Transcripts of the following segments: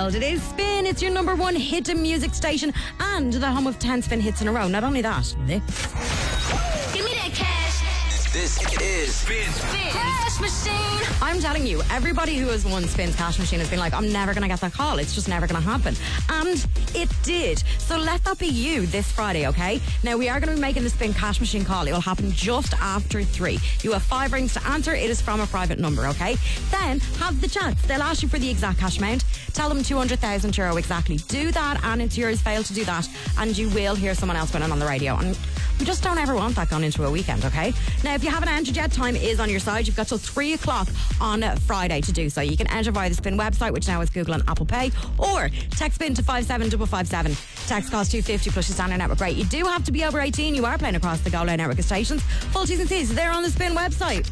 world. It is Spin. It's your number one hit music station and the home of 10 Spin hits in a row. Not only that, Give me that cash. This is Spin. Cash machine. I'm telling you, everybody who has won Spin's cash machine has been like, I'm never going to get that call. It's just never going to happen. And it did. So let that be you this Friday, okay? Now, we are going to be making the Spin cash machine call. It will happen just after 3. You have 5 rings to answer. It is from a private number, okay? Then have the chance. They'll ask you for the exact cash amount. Tell them €200,000 exactly. Do that, and it's yours. Fail to do that, and you will hear someone else winning on the radio. And we just don't ever want that going into a weekend, okay? Now, if you haven't entered yet, time is on your side. You've got till 3 o'clock on Friday to do so. You can enter via the Spin website, which now is Google and Apple Pay, or text Spin to 57557. Text costs $2.50 plus your standard network rate. You do have to be over 18. You are playing across the Go Loud network of stations. Full T's and C's, they're on the Spin website.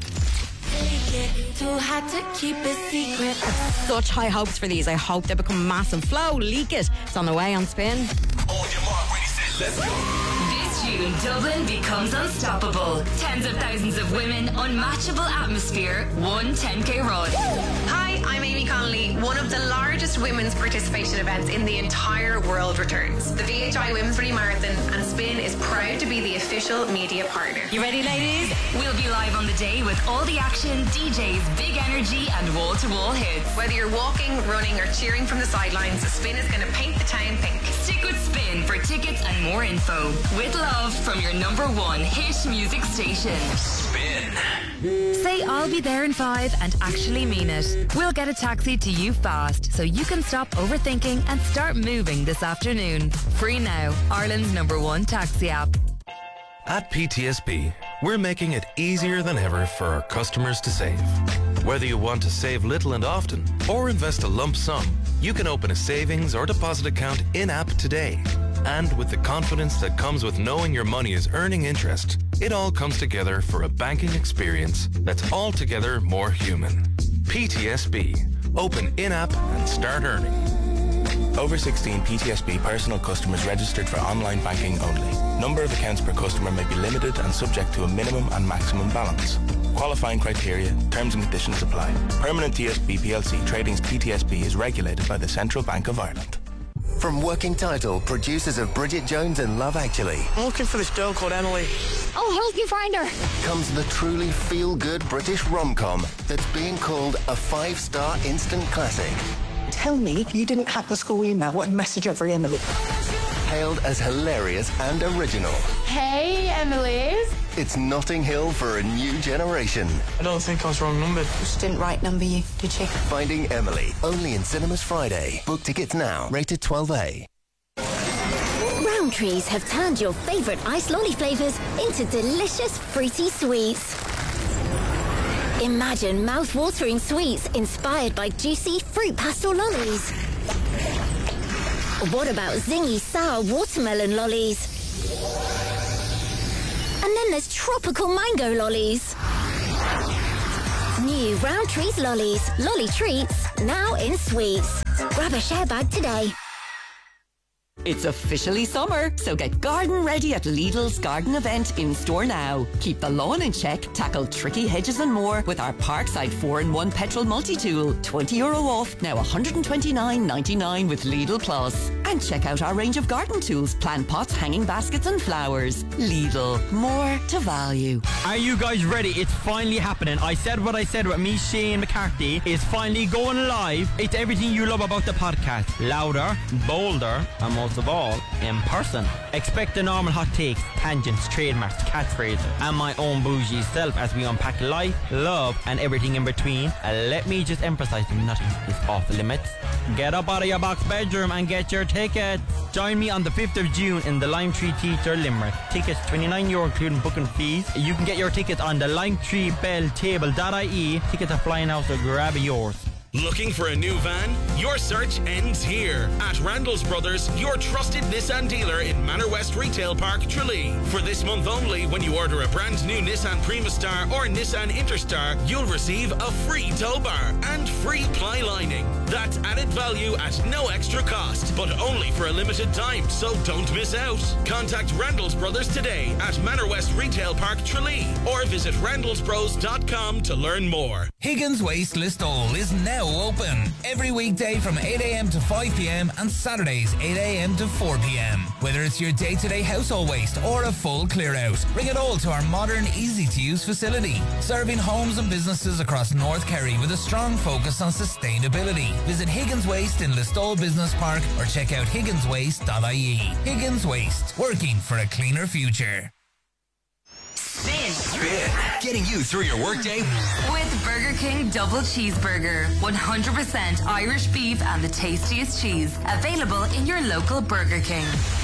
Too hot to keep a secret. Such high hopes for these. I hope they become massive. Flow, leak it. It's on the way on Spin. On your mark, ready, set, let's go. This June, Dublin becomes unstoppable. Tens of thousands of women, unmatchable atmosphere, one 10K run. Hi, I'm Amy Connolly. One of the largest women's participation events in the entire world returns. The VHI Women's Free Marathon, and Spin is proud to be the official media partner. You ready, ladies? We'll be live on the day with all the action, DJs, big energy, and wall-to-wall hits. Whether you're walking, running, or cheering from the sidelines, Spin is going to paint the town pink. Stick with Spin for tickets and more info. With love from your number one hit music station. Spin. Say I'll be there in 5 and actually mean it. We'll get a taxi to you fast so you can stop overthinking and start moving this afternoon. Free now, Ireland's number one taxi app. At PTSB, we're making it easier than ever for our customers to save. Whether you want to save little and often or invest a lump sum, you can open a savings or deposit account in-app today. And with the confidence that comes with knowing your money is earning interest, it all comes together for a banking experience that's altogether more human. PTSB. Open in-app and start earning. Over 16 PTSB personal customers registered for online banking only. Number of accounts per customer may be limited and subject to a minimum and maximum balance. Qualifying criteria, terms and conditions apply. Permanent TSB PLC Tradings PTSB is regulated by the Central Bank of Ireland. From Working Title, producers of Bridget Jones and Love Actually. I'm looking for this girl called Emily. Oh, help me find her. Comes the truly feel-good British rom-com that's being called a 5-star instant classic. Tell me you didn't hack the school email. What message over Emily? Hailed as hilarious and original. Hey, Emily. It's Notting Hill for a new generation. I don't think I was wrong numbered. She didn't right number you, did she? Finding Emily, only in cinemas Friday. Book tickets now, rated 12A. Rowntrees have turned your favourite iced lolly flavours into delicious fruity sweets. Imagine mouth-watering sweets inspired by juicy fruit pastel lollies. What about zingy sour watermelon lollies? And then there's tropical mango lollies. New Rowntrees lollies, lolly treats, now in sweets. Grab a share bag today. It's officially summer, so get garden ready at Lidl's garden event in store now. Keep the lawn in check, tackle tricky hedges and more with our Parkside 4-in-1 petrol multi-tool. €20 off, now $129.99 with Lidl Plus. And check out our range of garden tools, plant pots, hanging baskets and flowers. Lidl, more to value. Are you guys ready? It's finally happening. I said what I said with me, Shane McCarthy, is finally going live. It's everything you love about the podcast. Louder, bolder, and most of all, in person. Expect the normal hot takes, tangents, trademarks, catchphrases, and my own bougie self as we unpack life, love, and everything in between. Let me just emphasize, nothing is off limits. Get up out of your box bedroom and get your tickets. Join me on the 5th of June in the Lime Tree Theatre, Limerick. Tickets €29 including booking fees. You can get your tickets on the limetreebelltable.ie. Tickets are flying out, so grab yours. Looking for a new van? Your search ends here at Randall's Brothers, your trusted Nissan dealer in Manor West Retail Park, Tralee. For this month only, when you order a brand new Nissan Primastar or Nissan Interstar, you'll receive a free tow bar and free ply lining. That's added value at no extra cost, but only for a limited time, so don't miss out. Contact Randall's Brothers today at Manor West Retail Park, Tralee, or visit randallsbros.com to learn more. Higgins Waste List All is now now open. Every weekday from 8 a.m. to 5 p.m. and Saturdays 8 a.m. to 4 p.m. Whether it's your day-to-day household waste or a full clear-out, bring it all to our modern, easy-to-use facility. Serving homes and businesses across North Kerry with a strong focus on sustainability. Visit Higgins Waste in Listowel Business Park or check out higginswaste.ie. Higgins Waste, working for a cleaner future. Spin. Getting you through your workday with Burger King Double Cheeseburger. 100% Irish beef and the tastiest cheese. Available in your local Burger King.